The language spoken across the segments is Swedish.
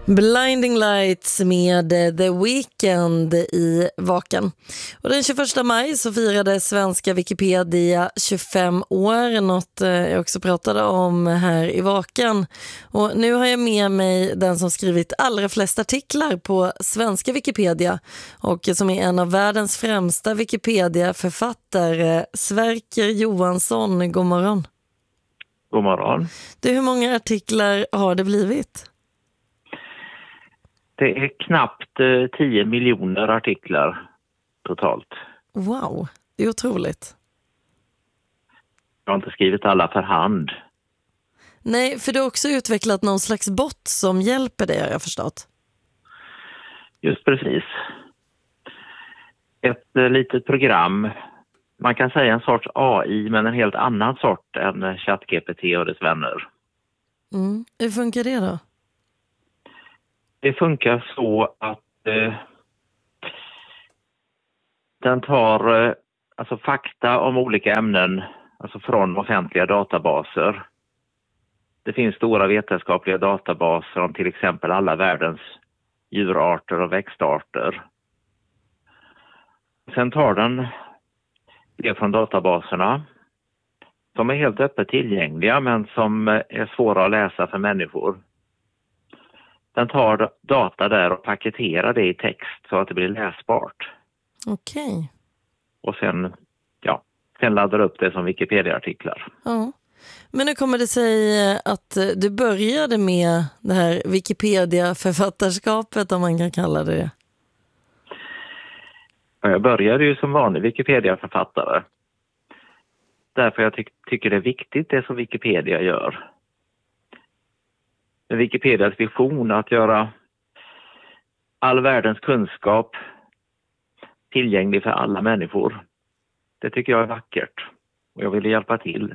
Blinding Lights med The Weeknd i Vaken. Och den 21 maj så firade svenska Wikipedia 25 år, något jag också pratade om här i Vaken. Och nu har jag med mig den som skrivit allra flest artiklar på svenska Wikipedia och som är en av världens främsta Wikipedia-författare, Sverker Johansson. God morgon. God morgon. Du, hur många artiklar har det blivit? Det är knappt 10 miljoner artiklar totalt. Wow, det är otroligt. Jag har inte skrivit alla för hand. Nej, för du har också utvecklat någon slags bot som hjälper dig, har jag förstått. Just precis. Ett litet program. Man kan säga en sorts AI, men en helt annan sort än ChatGPT och dess vänner. Hur funkar det då? Det funkar så att den tar alltså fakta om olika ämnen, alltså från offentliga databaser. Det finns stora vetenskapliga databaser om till exempel alla världens djurarter och växtarter. Sen tar den det från databaserna som är helt öppet tillgängliga men som är svåra att läsa för människor. Den tar data där och paketerar det i text så att det blir läsbart. Okej. Och sen laddar upp det som Wikipedia-artiklar. Ja. Men hur kommer det sig att du började med det här Wikipedia-författarskapet, om man kan kalla det? Jag började ju som vanlig Wikipedia-författare. Därför jag tycker det är viktigt det som Wikipedia gör. Med Wikipedias vision att göra all världens kunskap tillgänglig för alla människor. Det tycker jag är vackert och jag ville hjälpa till.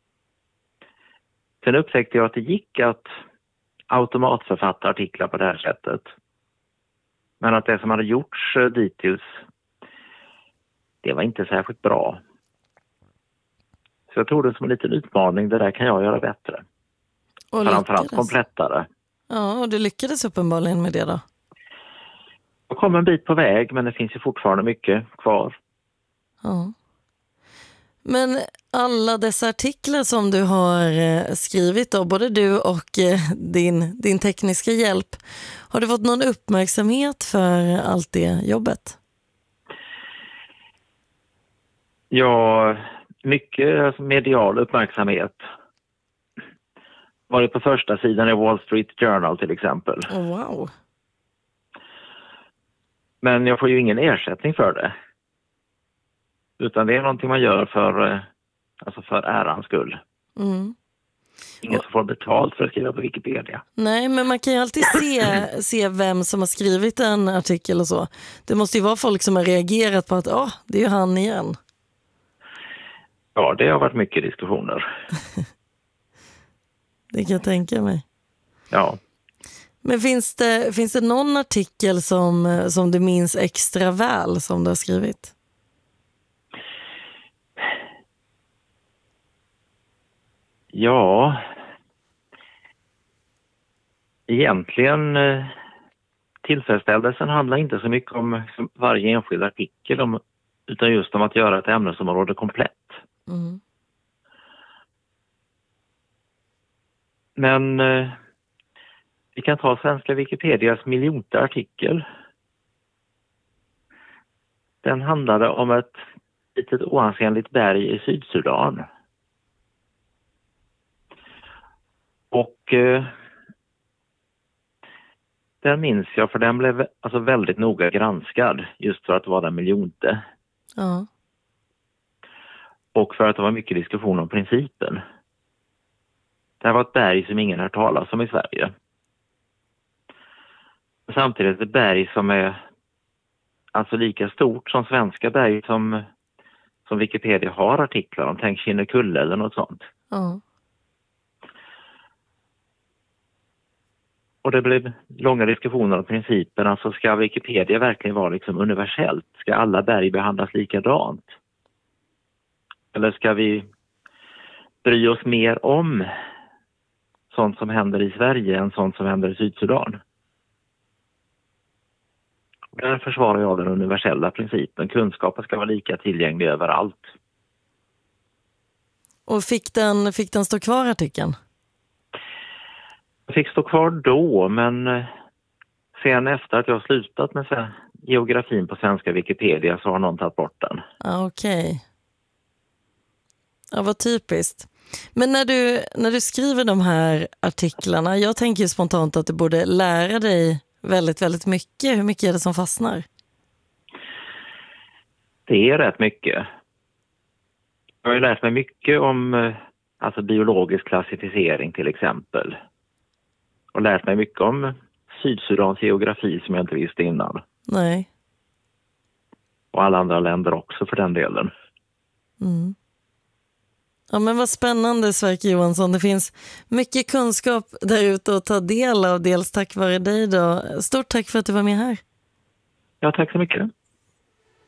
Sen upptäckte jag att det gick att automatförfatta artiklar på det här sättet. Men att det som hade gjorts dittills, det var inte särskilt bra. Så jag tog det som en liten utmaning, det där kan jag göra bättre. Och framförallt komplettare. Ja, och du lyckades uppenbarligen med det då? Jag kom en bit på väg, men det finns ju fortfarande mycket kvar. Ja. Men alla dessa artiklar som du har skrivit då, både du och din tekniska hjälp, har du fått någon uppmärksamhet för allt det jobbet? Ja, mycket medial uppmärksamhet. Varit på första sidan i Wall Street Journal till exempel. Oh, wow. Men jag får ju ingen ersättning för det. Utan det är någonting man gör för ärans skull. Ingen som får betalt för att skriva på Wikipedia. Nej, men man kan ju alltid se vem som har skrivit en artikel och så. Det måste ju vara folk som har reagerat på att det är ju han igen. Ja, det har varit mycket diskussioner. Det kan jag tänka mig. Ja. Men finns det någon artikel som du minns extra väl som du har skrivit? Ja, egentligen tillfredsställelsen handlar inte så mycket om varje enskild artikel utan just om att göra ett ämnesområde komplett. Men vi kan ta svenska Wikipedias miljonte artikel. Den handlade om ett litet oansenligt berg i Sydsudan. Och den minns jag för den blev alltså väldigt noga granskad just för att det var den miljonte. Ja. Och för att det var mycket diskussion om principen. Det här var ett berg som ingen har talat om i Sverige. Samtidigt ett berg som är alltså lika stort som svenska berg som Wikipedia har artiklar om. Tänk Kinnekulle eller något sånt. Ja. Och det blev långa diskussioner om principen. Alltså ska Wikipedia verkligen vara liksom universellt? Ska alla berg behandlas likadant? Eller ska vi bry oss mer om sånt som händer i Sverige än sånt som händer i Sydsudan? Där försvarar jag den universella principen. Kunskapen ska vara lika tillgänglig överallt. Och fick den stå kvar, artikeln? Jag fick stå kvar då, men sen efter att jag slutat med geografin på svenska Wikipedia så har någon tagit bort den. Okej. Ja, vad typiskt. Men när du skriver de här artiklarna, jag tänker ju spontant att du borde lära dig väldigt, väldigt mycket. Hur mycket är det som fastnar? Det är rätt mycket. Jag har ju lärt mig mycket om biologisk klassificering till exempel. Och lärt mig mycket om Sydsudans geografi som jag inte visste innan. Nej. Och alla andra länder också för den delen. Mm. Ja, men vad spännande, Sverker Johansson. Det finns mycket kunskap där ute att ta del av, dels tack vare dig då. Stort tack för att du var med här. Ja, tack så mycket.